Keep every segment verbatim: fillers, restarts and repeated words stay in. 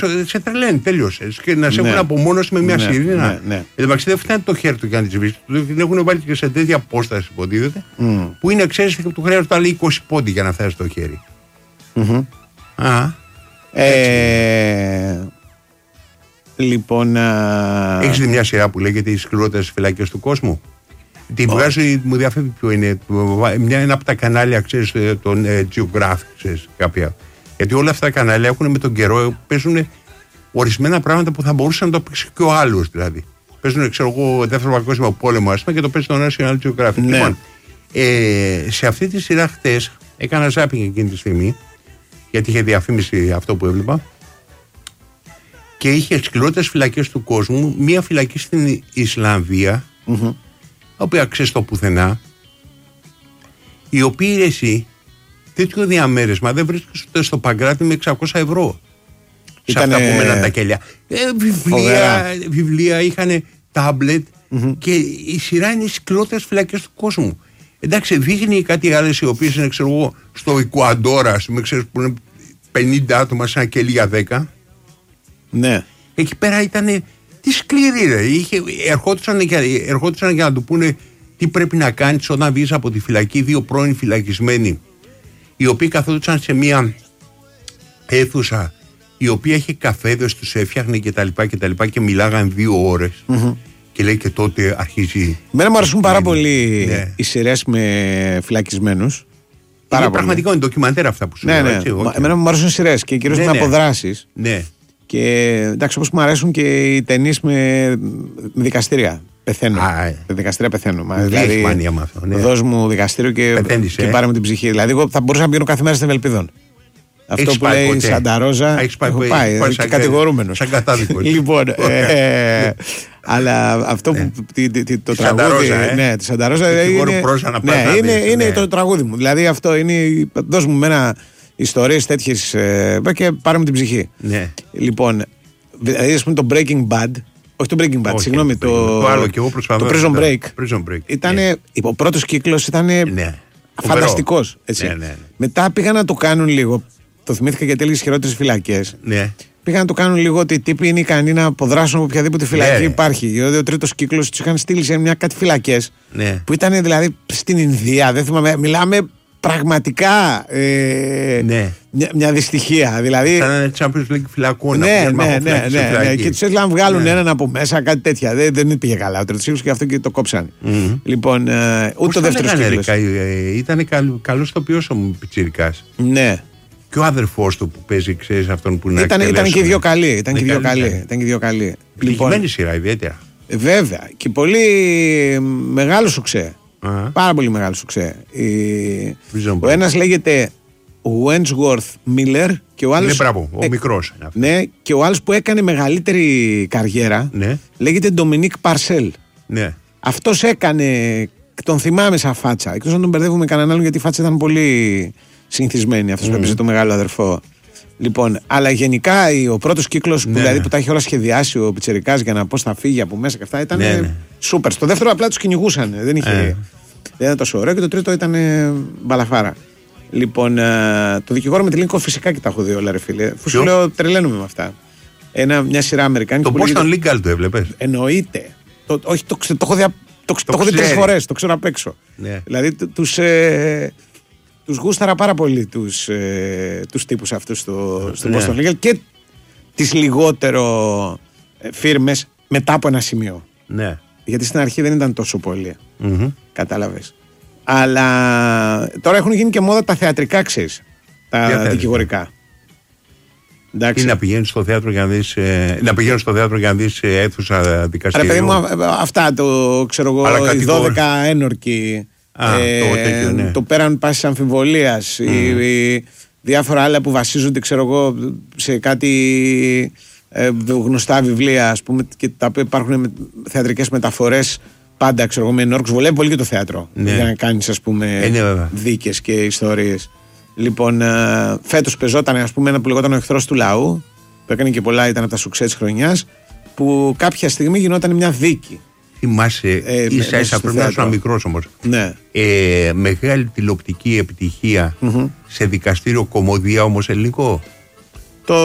σε τρελαίνει, τέλειωσε. Και να σε έχουν απομόνωση με μια ναι, σιρήνα. Ναι, ναι. Εν τω μεταξύ δεν φτάνει το χέρι του για να τη σβήσει. Την έχουν βάλει και σε τέτοια απόσταση, υποτίθεται, mm. που είναι, ξέρει, του χρειάζεται άλλοι είκοσι πόντι για να φτάσει στο χέρι. Mm-hmm. Α. Ε, λοιπόν. Α... Έχεις δει μια σειρά που λέγεται Οι σκληρότερες φυλακές του κόσμου? Την oh. βγάζει, μου διαφεύγει ποιο είναι. Μια, ένα από τα κανάλια, ξέρεις, τον ε, Geographic, ξέρεις, κάποια. Γιατί όλα αυτά τα κανάλια έχουν με τον καιρό, παίζουν ορισμένα πράγματα που θα μπορούσε να το παίξει και ο άλλος, δηλαδή. Παίζουν, ξέρω εγώ, δεύτερο παγκόσμιο πόλεμο, ας πούμε, και το παίζει το National Geographic. Ναι. Λοιπόν, ε, σε αυτή τη σειρά χτες έκανα ζάπινγκ εκείνη τη στιγμή, γιατί είχε διαφήμιση αυτό που έβλεπα. Και είχε σκληρότερες φυλακές του κόσμου, μία φυλακή στην Ισλανδία, mm-hmm. η οποία ξέρεις το πουθενά, η οποία εσύ τέτοιο διαμέρισμα δεν βρίσκεις ούτε στο Παγκράτη με εξακόσια ευρώ. Ήτανε... Σε αυτά που μέναν τα κελιά. Ε, βιβλία, βιβλία είχαν τάμπλετ mm-hmm. και η σειρά είναι οι σκληρότερες φυλακές του κόσμου. Εντάξει, δείχνει κάτι άλλες οι οποίες είναι, ξέρω εγώ, στο Εκουαντόρα, ας πούμε, ξέρεις, που είναι πενήντα άτομα σε ένα κελί για δέκα. Ναι. Εκεί πέρα ήταν τι σκληρή, ρε. Είχε, ερχόντουσαν, για, ερχόντουσαν για να του πούνε τι πρέπει να κάνεις όταν βγεις από τη φυλακή. Δύο πρώην φυλακισμένοι, οι οποίοι καθόντουσαν σε μια αίθουσα η οποία είχε καφέδες, τους έφτιαχνε και τα λοιπά και τα λοιπά και μιλάγαν δύο ώρες. Mm-hmm. Και λέει και τότε αρχίζει. Εμένα μου αρέσουν πάρα πολύ ναι. οι σειρές με φυλακισμένους. Είναι πραγματικό, είναι ντοκιμαντέρ αυτά που σου ναι, λέω. Ναι. Έτσι, okay. Εμένα μου αρέσουν οι σειρές και κυρίως ναι, με ναι. αποδράσεις. Ναι. Και εντάξει, όπως μου αρέσουν και οι ταινίες με, με δικαστήρια. Πεθαίνω. Α, ε. δικαστήρια πεθαίνω. Μα, δηλαδή, μανία με αυτό, ναι. Δώσ' μου δικαστήριο και, και πάρε μου την ψυχή. Δηλαδή, εγώ θα μπορούσα να πηγαίνω κάθε μέρα στην Ευελπίδων. Αυτό έχεις που λέει Σανταρόζα. Έχεις πάει, έχω πάει, πάει και κατηγορούμενος. Σαν κατάδικο. Λοιπόν, ε, αλλά αυτό που το τραγούδι. Ναι, τη Σανταρόζα είναι το τραγούδι μου. Δηλαδή αυτό είναι. Δώσ' μου ένα. Ιστορίες τέτοιες ε, και πάρε μου την ψυχή. Ναι. Λοιπόν, δηλαδή ας πούμε το Breaking Bad, όχι το Breaking Bad, όχι, συγγνώμη, το, το άλλο και εγώ προσπαθώ. Το Prison Break. Prison Break. Ήτανε, yeah. Ο πρώτος κύκλος ήταν ναι. φανταστικός. Έτσι. Ναι, ναι, ναι. Μετά πήγαν να το κάνουν λίγο, το θυμήθηκα γιατί έλεγε χειρότερες φυλακές. Ναι. Πήγαν να το κάνουν λίγο ότι οι τύποι είναι ικανοί να αποδράσουν από οποιαδήποτε φυλακή ναι. υπάρχει. Δηλαδή ο τρίτος κύκλος τους είχαν στείλει σε μια κάτι φυλακές ναι. που ήταν δηλαδή στην Ινδία, δεν θυμάμαι, μιλάμε. Πραγματικά ε, ναι. μια, μια δυστυχία. Δηλαδή. Σαν Champions League φυλακών. Ναι, ναι, ναι, ναι, ναι, ναι. Και του έστειλαν να βγάλουν ναι. έναν από μέσα, κάτι τέτοια. Δεν, δεν πήγε καλά ο τρίτος κύκλος και αυτό και το κόψαν. Mm-hmm. Λοιπόν, ε, ούτε πώς ο δεύτερος κύκλος. Ήταν καλός ηθοποιός ο πιτσιρικάς. Ναι. Και ο αδερφός του που παίζει, ξέρεις, αυτόν που είναι. Ήταν, ήταν και οι δύο καλοί. Ήταν και οι δύο καλοί. Ήταν και οι δύο καλοί. Πληγημένη σειρά, ιδιαίτερα. Βέβαια. Και πολύ μεγάλο σουξέ. Uh-huh. Πάρα πολύ μεγάλο σουξέ. Η... Ο ένας λέγεται Wentworth Miller και ο άλλος. Ναι, μπράβο, ο ε... μικρός. Ναι, και ο άλλος που έκανε μεγαλύτερη καριέρα ναι. λέγεται Dominic Parcell. Ναι. Αυτός έκανε. Τον θυμάμαι σαν φάτσα. Εκτός να τον μπερδεύουμε κανέναν άλλον γιατί η φάτσα ήταν πολύ συνηθισμένη. Αυτός mm. που έπαιζε το μεγάλο αδερφό. Λοιπόν, αλλά γενικά ο πρώτος κύκλος ναι. που, δηλαδή, που τα είχε όλα σχεδιάσει ο πιτσιρικάς για να πώς θα φύγει από μέσα και αυτά ήταν ναι, ναι. σούπερ. Στο δεύτερο απλά τους κυνηγούσαν. Δεν, είχε, ε. δεν ήταν τόσο ωραίο και το τρίτο ήταν μπαλαφάρα. Λοιπόν, το δικηγόρο με τη Λίνκο φυσικά και τα έχω δει όλα, ρε φίλε. Αφού σου λέω τρελαίνουμε με αυτά. Ένα, μια σειρά αμερικάνικη. Το Boston Legal το έβλεπες? Εννοείται. Το, όχι, το, το, το έχω δει, το, το το έχω δει τρεις φορές. Το ξέρω απ' έξω. Ναι. Δηλαδή τους. Ε, Τους γούσταρα πάρα πολύ τους, ε, τους τύπους αυτούς στο, στο ναι. Boston Legal και τις λιγότερο ε, φίρμες μετά από ένα σημείο. Ναι. Γιατί στην αρχή δεν ήταν τόσο πολύ. Mm-hmm. Κατάλαβες. Αλλά τώρα έχουν γίνει και μόδα τα θεατρικά, ξέρεις. Τα δικηγορικά. Ή να πηγαίνεις στο θέατρο για να δεις, ε, να πηγαίνεις στο θέατρο για να δεις ε, αίθουσα δικαστηρίου. Ρε παιδί μου, αυτά το ξέρω εγώ, οι δώδεκα ένορκοι. Α, ε, το, τέτοιο, ναι. το πέραν πάσης αμφιβολίας mm. ή, ή διάφορα άλλα που βασίζονται ξέρω εγώ σε κάτι ε, γνωστά βιβλία ας πούμε και τα οποία υπάρχουν με, θεατρικές μεταφορές πάντα ξέρω εγώ με ενόρκους. Βολεύει πολύ και το θέατρο ναι. για να κάνεις ας πούμε ε, ναι, δίκες και ιστορίες. Λοιπόν ε, φέτος πεζόταν ας πούμε ένα που λεγόταν ο εχθρός του λαού που έκανε και πολλά, ήταν από τα σουξέ της χρονιάς που κάποια στιγμή γινόταν μια δίκη. Θυμάσαι, ε, ίσα ίσα πρέπει να ήσουν μικρός όμως. Ναι. Ε, μεγάλη τηλεοπτική επιτυχία mm-hmm. σε δικαστήριο κομμωδία όμως ελληνικό. Το.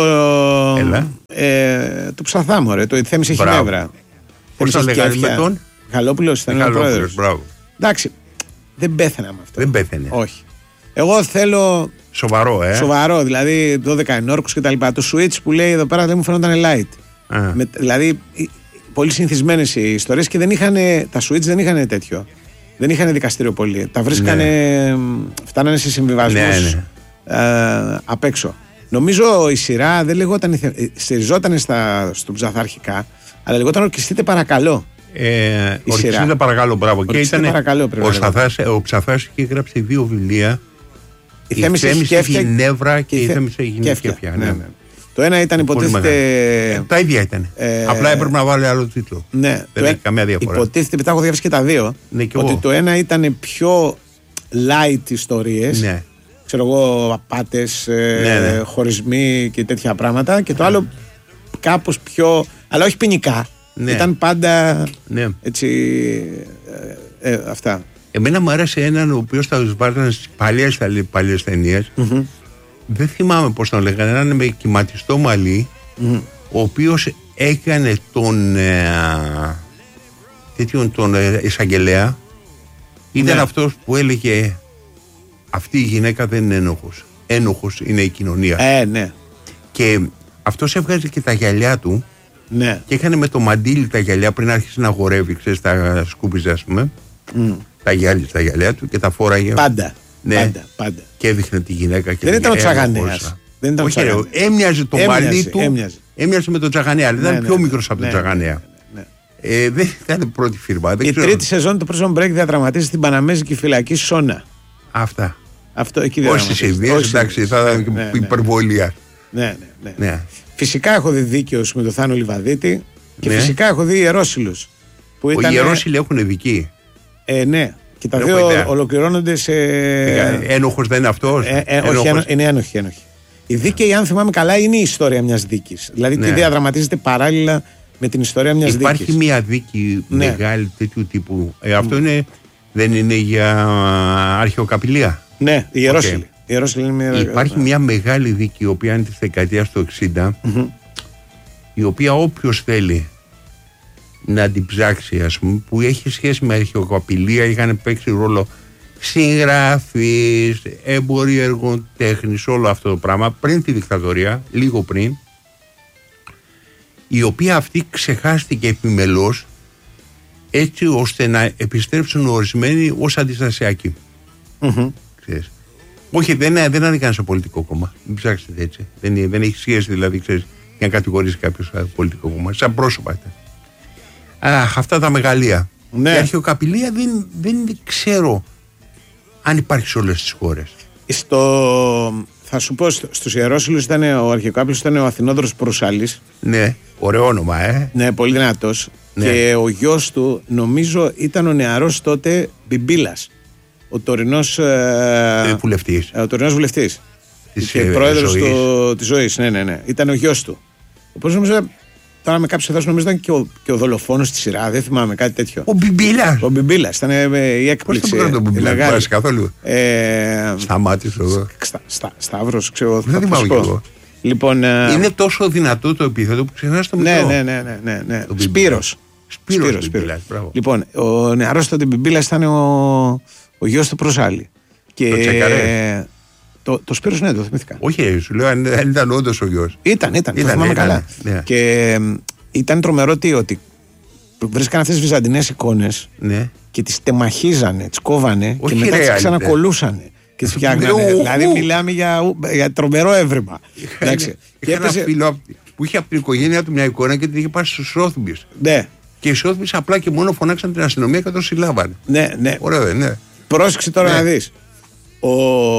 Ε, το Ψαθάμο, ρε. Το η Θέμης έχει νεύρα. Πώς το λέγανε με τον. Γαλλόπουλος ήταν ο πρόεδρος. Μπράβο. Εντάξει, δεν πέθανε με αυτό. Δεν πέθανε. Όχι. Εγώ θέλω. Σοβαρό, ε. Σοβαρό, δηλαδή δώδεκα ενόρκους και τα λοιπά. Το switch που λέει εδώ πέρα δεν μου φαίνονταν light. Με, δηλαδή, πολύ συνηθισμένες οι ιστορίες και δεν είχαν. Τα switch δεν είχαν τέτοιο. Δεν είχαν δικαστήριο πολύ. Τα βρίσκανε. Ναι. Φτάνανε σε συμβιβασμούς ναι, ναι. Ε, απ' έξω. Νομίζω η σειρά δεν λεγόταν. Στηριζόταν στον Ψαθάρχικα, αλλά λεγόταν Ορκιστείτε παρακαλώ. Ε, Ορκιστείτε παρακαλώ, μπράβο. Και ήταν. Παρακαλώ, ο, Ψαθάς, ο Ψαθάς είχε γράψει δύο βιβλία. Η Θέμης έχει νεύρα και η Θέμης έχει κέφια. Ναι, ναι. Το ένα ήταν υποτίθεται. Τα ίδια ήταν. Ε, Απλά έπρεπε να βάλει άλλο τίτλο. Ναι, δεν έχει καμία διαφορά. Υποτίθεται, επειδή έχω διαβάσει και τα δύο. Ναι, και ότι εγώ. Το ένα ήταν πιο light ιστορίες. Ναι. Ξέρω εγώ, απάτες, ναι, ναι. χωρισμοί και τέτοια πράγματα. Και το άλλο κάπως πιο. Αλλά όχι ποινικά. Ναι. Ήταν πάντα. Ναι. Έτσι. Ε, ε, αυτά. Εμένα μου άρεσε έναν ο οποίος θα βάζανε στις παλιές, παλιές ταινίες. Mm-hmm. Δεν θυμάμαι πώς τον λέγανε. Έναν με κυματιστό μαλλί, mm-hmm. ο οποίος έκανε τον ε, τέτοιον τον ε, εισαγγελέα. Ήταν ναι. αυτός που έλεγε αυτή η γυναίκα δεν είναι ένοχος. Ένοχος είναι η κοινωνία. Ε, ναι. Και αυτός έβγαζε και τα γυαλιά του. Ναι. Και έκανε με το μαντίλι τα γυαλιά πριν άρχισε να αγορεύει, ξέρεις, τα σκούπιζε, ας πούμε. Mm. Τα γυάλια στα γυαλιά του και τα φόραγε. Πάντα. Ναι. Πάντα, πάντα. Και έδειχνε τη γυναίκα. Και δεν ήταν ο Τσαγανέας. Δεν ήταν όχι, ρε, έμοιαζε το μαλλί του. Έμοιαζε. Έμοιαζε με τον Τσαγανέα. Ναι, ήταν ναι, πιο ναι, μικρός από ναι, τον Τσαγανέα. Ναι, ναι, ναι. Ε, δεν ήταν πρώτη φίρμα. Η ξέρω. τρίτη σεζόν του Prison Break διαδραματίζεται στην Παναμέζικη φυλακή Σόνα. Αυτά. Αυτό εκεί όχι στις ιδέες, εντάξει, θα ήταν ναι, υπερβολία. Ναι, ναι, ναι, ναι. Φυσικά έχω δει Δίκαιος με τον Θάνο Λιβαδίτη και ναι. φυσικά έχω δει Ιερόσυλους. Οι ήταν... Ιερόσυλοι έχουν δική. Ε, ναι. Και τα δύο ιδέα. Ολοκληρώνονται σε. Ένοχος δεν είναι αυτός. Ε, ε, όχι, ένοχος. Είναι ένοχοι, ένοχοι. Η δίκαιη, αν θυμάμαι καλά, είναι η ιστορία μιας δίκης. Δηλαδή, ναι. τι διαδραματίζεται παράλληλα με την ιστορία μιας δίκης. Υπάρχει μια δίκη ναι. μεγάλη τέτοιου τύπου. Ε, αυτό mm. είναι, δεν είναι για αρχαιοκαπηλεία. Ναι, η Ιερόσυλη. Okay. Η Ιερόσυλη είναι μια... Υπάρχει ναι. μια μεγάλη δίκη, η οποία είναι τη δεκαετία του εξήντα, mm-hmm. η οποία όποιος θέλει να την ψάξει, ας πούμε, που έχει σχέση με αρχαιοκαπηλεία, είχαν παίξει ρόλο συγγραφείς, έμποροι έργων τέχνης, όλο αυτό το πράγμα πριν τη δικτατορία, λίγο πριν, η οποία αυτή ξεχάστηκε επιμελώς έτσι ώστε να επιστρέψουν ορισμένοι ως αντιστασιακοί. Mm-hmm. Ξέρεις. Όχι, δεν, δεν ανήκαν σε πολιτικό κόμμα. Μην ψάξετε έτσι. Δεν, δεν έχει σχέση δηλαδή, ξέρεις, για να κατηγορήσει κάποιος πολιτικό κόμμα. Σαν πρόσωπα ήταν. Αχ, αυτά τα μεγαλεία. Ναι. Η αρχαιοκαπηλεία δεν, δεν ξέρω αν υπάρχει σε όλες τις χώρες. Στο... Θα σου πω, στους Ιερόσυλους ήταν ο αρχαιοκάπηλος, ήταν ο Αθηνόδωρος Προσάλης. Ναι, ωραίο όνομα, ε. Ναι, πολύ δυνατός. Ναι. Και ο γιος του, νομίζω, ήταν ο νεαρός τότε Μπιμπίλας. Ο τωρινός ε, βουλευτής. Ε, ο τωρινός βουλευτής. Της και ε, πρόεδρος του, της ζωής. Ναι, ναι, ναι. Ήταν ο γιος του. Όπως νομίζω. Τώρα με κάποιους εδώ νομίζω ήταν και ο, και ο δολοφόνος στη σειρά, δεν θυμάμαι κάτι τέτοιο. Ο Μπιμπίλας. Ο Μπιμπίλας, ήταν ε, η έκπληξη. Πώς τον Μπιμπίλα, δεν πάρεις καθόλου. Ε, Σταμάτησε εδώ. Στα, στα, Σταύρος, ξέρω. Δεν θυμάμαι κι εγώ. Λοιπόν, ε, είναι τόσο δυνατό το επίθετο που ξεχνάς το μικρό. Ναι, ναι, ναι, ναι, ναι. Σπύρος. Σπύρος, Σπύρος Μπιμπίλας, μπράβο. Λοιπόν, ο νεαρός τότε Μπιμπίλας ήταν ο, ο γιος του Προσάλη. Και, το τσεκαρέ. Το, το Σπύρος, ναι, το θυμήθηκα. Όχι, σου λέω αν ήταν όντως ο γιος. Ήταν, ήταν, ήταν το θυμάμαι ήταν, καλά. Ναι. Και ε, ήταν τρομερό τι, ότι βρίσκαν αυτές τις βυζαντινές εικόνες ναι. και τις τεμαχίζανε, τις κόβανε όχι και μετά ρε, τις ξανακολούσανε και τις φτιάχνανε. Δηλαδή μιλάμε για, για τρομερό έβριμα. Είχα, και είχα έπαιζε... ένα φίλο που είχε από την οικογένειά του μια εικόνα και την είχε πάει στους Σόθμπις. Ναι. Και οι Σόθμπις απλά και μόνο φωνάξαν την αστυνομία και τον συλλάβανε. Ναι, ναι. Ωραία, δεν ναι. Πρόσεξε τώρα ναι. να δεις. Ο...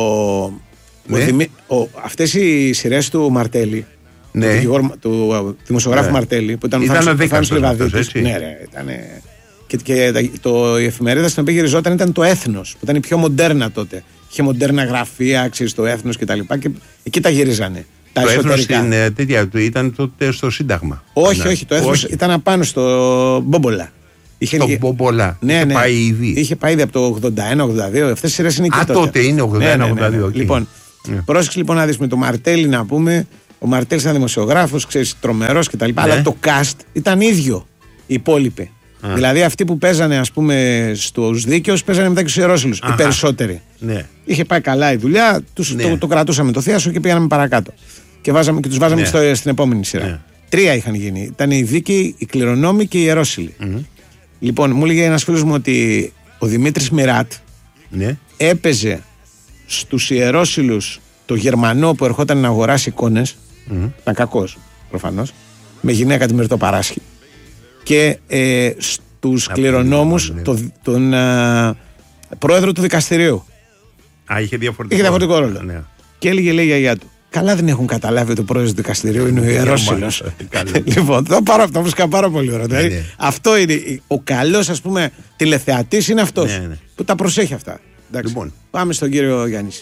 Ναι. Δημι... Ο... Αυτές οι σειρές του Μαρτέλη, ναι. του, δικηγόρ... του δημοσιογράφου ναι. Μαρτέλη, που ήταν, ήταν ο Θάνος Λιβαδίτης. Ναι, ρε, ήταν... Και, και το, η εφημερίδα στην οποία γυριζόταν ήταν το Έθνος, που ήταν η πιο μοντέρνα τότε. Είχε μοντέρνα γραφεία, ξέρεις, το Έθνος κτλ. Και, και εκεί τα γυρίζανε. Τα το Έθνος στην, τέτοια, ήταν τότε στο Σύνταγμα. Όχι, όχι, το Έθνος όχι. Ήταν απάνω στο Μπόμπολα. Είχε... Το Μπόμπολα. Ναι, είχε ναι. πάει ήδη. Είχε πάει ήδη από το ογδόντα ένα ογδόντα δύο. Αυτές οι σειρές είναι και Α, τότε. τότε είναι ογδόντα ένα ογδόντα δύο. Ναι, ναι, ναι, ναι. Λοιπόν, yeah. πρόσεξε λοιπόν να δεις με το Μαρτέλη να πούμε Ο Μαρτέλης ήταν δημοσιογράφος, ξέρεις, τρομερός κτλ. Ναι. Αλλά το cast ήταν ίδιο οι υπόλοιποι. Α. Δηλαδή αυτοί που παίζανε, ας πούμε, στους δίκαιους παίζανε μετά και στους ιερόσυλους. Οι περισσότεροι. Ναι. Είχε πάει καλά η δουλειά, τους, ναι. το, το κρατούσαμε το θίασο και πήγαμε παρακάτω. Και, βάζαμε, και τους βάζαμε ναι. στο, στην επόμενη σειρά. Ναι. Τρία είχαν γίνει. Ήταν οι δίκαιοι, οι κληρονόμοι και οι ιερόσυλοι. Mm-hmm. Λοιπόν, μου έλεγε ένας φίλος μου ότι ο Δημήτρης Μιράτ ναι. έπαιζε στους ιερόσυλους το Γερμανό που ερχόταν να αγοράσει εικόνες. Mm-hmm. Ήταν κακός προφανώς. Με γυναίκα τη Μερτοπαράσχη. Και ε, στους κληρονόμους ναι. το, τον α, πρόεδρο του δικαστηρίου. Α, είχε διαφορετικό, είχε διαφορετικό ρόλο. Ναι. Και έλεγε, λέει η γιαγιά του, καλά δεν έχουν καταλάβει ότι ο πρόεδρος του δικαστηρίου είναι ο ιερόσυλος. Λοιπόν, το πάρω αυτό, βρίσκα πάρα πολύ ωραία. Δηλαδή, ναι. αυτό είναι, ο καλός, ας πούμε, τηλεθεατής είναι αυτός ναι, ναι. που τα προσέχει αυτά. Λοιπόν. Πάμε στον κύριο Γιάννη.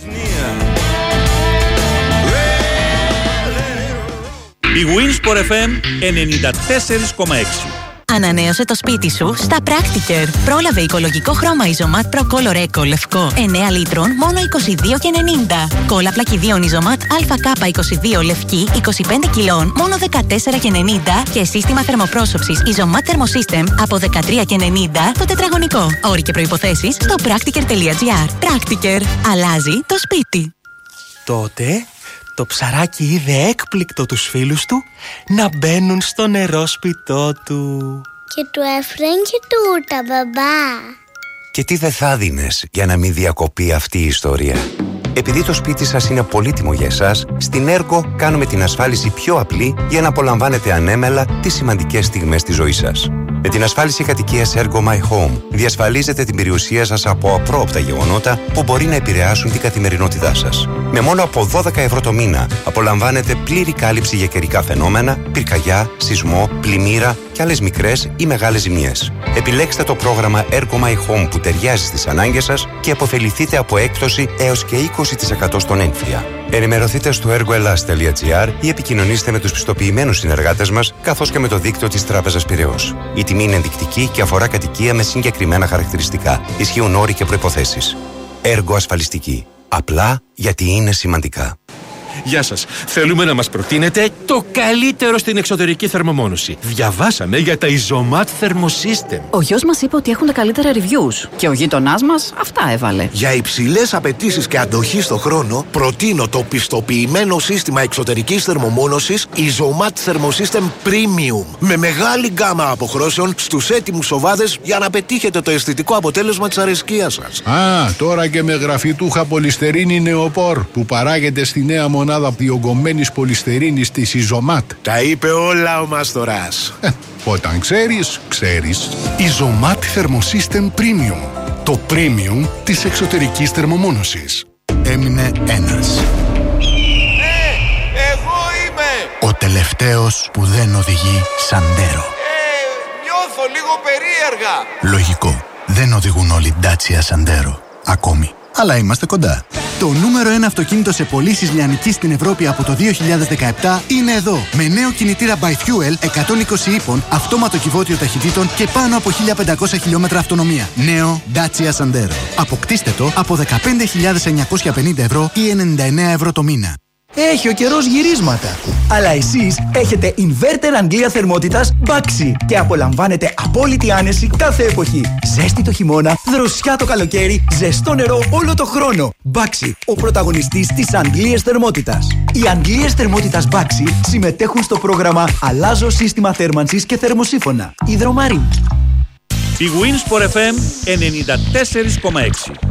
Η Winsport εφ εμ ενενήντα τέσσερα κόμμα έξι. Ανανέωσε το σπίτι σου στα Practiker. Πρόλαβε οικολογικό χρώμα Isomat Pro Color Eco λευκό εννέα λίτρων μόνο είκοσι δύο και ενενήντα. Κόλλα πλακιδίων Isomat έι κέι είκοσι δύο λευκή είκοσι πέντε κιλών μόνο δεκατέσσερα και ενενήντα και σύστημα θερμοπρόσωψης Isomat Thermosystem από δεκατρία και ενενήντα το τετραγωνικό. Όροι και προϋποθέσεις στο practiker τελεία gr. Practiker. Αλλάζει το σπίτι. Τότε το ψαράκι είδε έκπληκτο τους φίλους του να μπαίνουν στο νερόσπιτό του. Και του έφεραν και τούτα, μπαμπά. Και τι δεν θα δίνες για να μην διακοπεί αυτή η ιστορία. Επειδή το σπίτι σας είναι πολύτιμο για εσάς, στην Έργο κάνουμε την ασφάλιση πιο απλή για να απολαμβάνετε ανέμελα τις σημαντικές στιγμές της ζωής σας. Με την ασφάλιση κατοικίας Ergo My Home διασφαλίζετε την περιουσία σας από απρόοπτα γεγονότα που μπορεί να επηρεάσουν την καθημερινότητά σας. Με μόνο από δώδεκα ευρώ το μήνα απολαμβάνετε πλήρη κάλυψη για καιρικά φαινόμενα, πυρκαγιά, σεισμό, πλημμύρα και άλλες μικρές ή μεγάλες ζημιές. Επιλέξτε το πρόγραμμα Ergo My Home που ταιριάζει στις ανάγκες σας και αποφεληθείτε από έκπτωση έως και είκοσι τοις εκατό στον έμφυα. Ενημερωθείτε στο ergoelas τελεία gr ή επικοινωνήστε με τους πιστοποιημένους συνεργάτες μας καθώς και με το δίκτυο της Τράπεζας Πειραιώς. Η τιμή είναι ενδεικτική και αφορά κατοικία με συγκεκριμένα χαρακτηριστικά. Ισχύουν όροι και προϋποθέσεις. Έργο ασφαλιστική. Απλά γιατί είναι σημαντικά. Γεια σας. Θέλουμε να μας προτείνετε το καλύτερο στην εξωτερική θερμομόνωση. Διαβάσαμε για τα Isomat Thermosystem. Ο γιος μας είπε ότι έχουν τα καλύτερα reviews και ο γείτονάς μας αυτά έβαλε. Για υψηλές απαιτήσεις και αντοχή στο χρόνο, προτείνω το πιστοποιημένο σύστημα εξωτερικής θερμομόνωσης Isomat Thermosystem Premium. Με μεγάλη γκάμα αποχρώσεων στους έτοιμους οβάδες για να πετύχετε το αισθητικό αποτέλεσμα της αρεσκίας σας. Α, τώρα και με γραφιτούχα πολυστερίνη νεοπόρ που παράγεται στη νέα μονάδα διογκωμένης πολυστερίνης της Isomat. Τα είπε όλα ο Μάστορας. Ε, όταν ξέρεις, ξέρεις. Isomat Thermosystem Premium. Το premium της εξωτερικής θερμομόνωσης. Έμεινε ένας. Ναι, εγώ είμαι! Ο τελευταίος που δεν οδηγεί Sandero. Ε, νιώθω λίγο περίεργα. Λογικό. Δεν οδηγούν όλοι Dacia Sandero. Ακόμη. Αλλά είμαστε κοντά. Το νούμερο ένα αυτοκίνητο σε πωλήσεις λιανικής στην Ευρώπη από το δύο χιλιάδες δεκαεπτά είναι εδώ. Με νέο κινητήρα by Fuel εκατόν είκοσι ύπων, αυτόματο κυβότιο ταχυτήτων και πάνω από χίλια πεντακόσια χιλιόμετρα αυτονομία. Νέο Dacia Sandero. Αποκτήστε το από δεκαπέντε χιλιάδες εννιακόσια πενήντα ευρώ ή ενενήντα εννέα ευρώ το μήνα. Έχει ο καιρός γυρίσματα. Αλλά εσείς έχετε inverter Αγγλία θερμότητας Baxi και απολαμβάνετε απόλυτη άνεση κάθε εποχή. Ζέστη το χειμώνα, δροσιά το καλοκαίρι, ζεστό νερό όλο το χρόνο. Baxi, ο πρωταγωνιστής της Αγγλίας θερμότητας. Οι Αγγλίες θερμότητας Baxi συμμετέχουν στο πρόγραμμα Αλλάζω σύστημα θέρμανσης και θερμοσύφωνα. Υδρομαρή. Η Winsport εφ εμ ενενήντα τέσσερα κόμμα έξι.